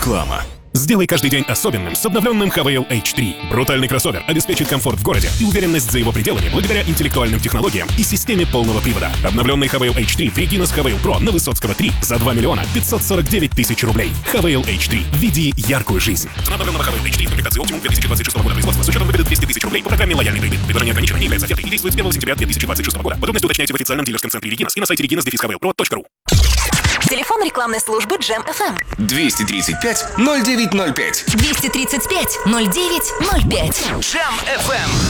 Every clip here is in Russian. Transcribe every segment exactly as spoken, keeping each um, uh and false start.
Реклама. Сделай каждый день особенным с обновленным Хавейл эйч три. Брутальный кроссовер обеспечит комфорт в городе и уверенность за его пределами благодаря интеллектуальным технологиям и системе полного привода. Обновленный Хавейл эйч три в Регина с Хавейл Про на Высоцкого три за два миллиона пятьсот сорок девять тысяч рублей. Хавейл эйч три. Веди яркую жизнь. Цена обновленного Хавейл эйч три в комплектации Optimum две тысячи двадцать шестого года производства с учетом выгоды двести тысяч рублей по программе «Лояльный кредит». Предложение ограничено, не является офертой и действует с первого сентября две тысячи двадцать шестого года. Подробности уточняйте в официальном дилерском центре Регинас и на сайте reginas dash havel pro точка ru. Телефон рекламной службы Джем эф эм. двести тридцать пять ноль девять ноль пять. двести тридцать пять ноль девять ноль пять. Джем эф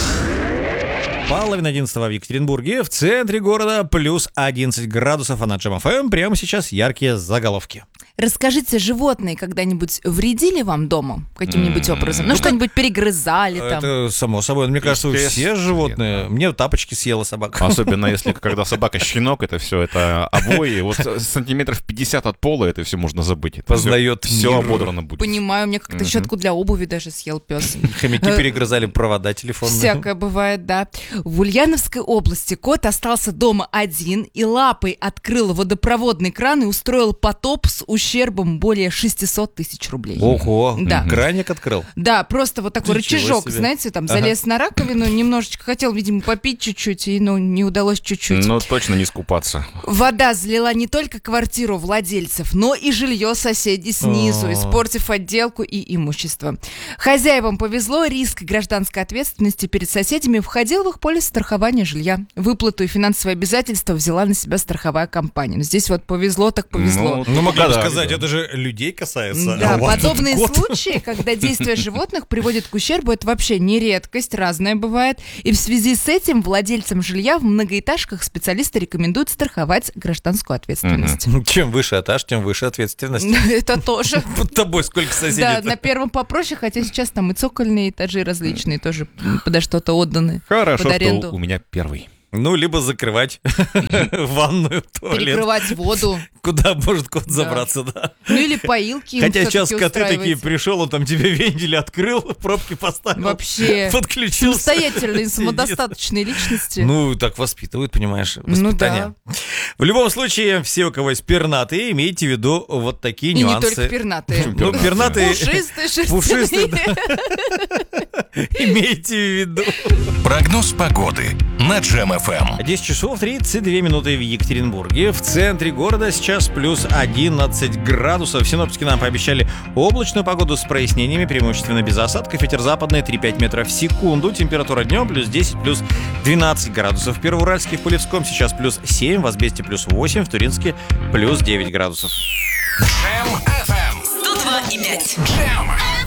эм. Половина одиннадцатого в Екатеринбурге, в центре города плюс одиннадцать градусов, а на Джем эф эм прямо сейчас яркие заголовки. Расскажите, животные когда-нибудь вредили вам дома каким-нибудь mm-hmm. образом? Ну, ну что-нибудь перегрызали там? Это само собой. Мне кажется, все животные. Мне тапочки съела собака. Особенно если когда собака-щенок, это все, это обои. Вот сантиметров пятьдесят от пола это все можно забыть. Это познает все, все ободрано будет. Понимаю, мне как-то mm-hmm. щетку для обуви даже съел пес. Хомяки перегрызали провода телефонные. Всякое бывает, да. В Ульяновской области кот остался дома один и лапой открыл водопроводный кран и устроил потоп с ущербом более шестьсот тысяч рублей. Ого, да. Краник открыл? Да, просто вот такой Ничего рычажок, себе. знаете, там залез ага. на раковину, немножечко хотел, видимо, попить чуть-чуть, и ну, не удалось чуть-чуть. Ну, точно не скупаться. Вода залила не только квартиру владельцев, но и жилье соседей снизу, О-о-о. испортив отделку и имущество. Хозяевам повезло, риск гражданской ответственности перед соседями входил в их полис страхования жилья. Выплату и финансовые обязательства взяла на себя страховая компания. Но здесь вот повезло, так повезло. Ну, ну могла бы да, сказать, да. это же людей касается. Да, а подобные кот. случаи, когда действия животных приводят к ущербу, это вообще не редкость, разное бывает. И в связи с этим владельцам жилья в многоэтажках специалисты рекомендуют страховать гражданскую ответственность. Mm-hmm. Чем выше этаж, тем выше ответственность. Это тоже. Под тобой сколько соседей? Да, на первом попроще, хотя сейчас там и цокольные этажи различные тоже подо что-то отданы. Хорошо, под аренду. что у меня первый. Ну, либо закрывать ванную, туалет. Перекрывать воду. Куда может кот Да. забраться, да. Ну или поилки. им Хотя сейчас всё-таки коты такие, устраиваете. пришел, он там тебе вентиль открыл, пробки поставил. Вообще. Подключился. Самостоятельные, Сидит. самодостаточные личности. Ну, так воспитывают, понимаешь, Ну воспитание. В любом случае, все, у кого есть пернатые, имейте в виду вот такие И не нюансы. только пернатые. Ну, пернатые... Пушистые, шерстяные. Пушистые, да. Имейте в виду. Прогноз погоды на Джем эф эм. десять часов тридцать две минуты в Екатеринбурге. В центре города сейчас плюс одиннадцать градусов. Синоптики нам пообещали облачную погоду с прояснениями, преимущественно без осадков. Ветер западный три-пять метров в секунду. Температура днем плюс десять, плюс двенадцать градусов. В Первоуральске, в Полевском сейчас плюс семь, в Азбесте плюс восемь, в Туринске плюс девять градусов. Джем эф эм. сто два и пять. Джем.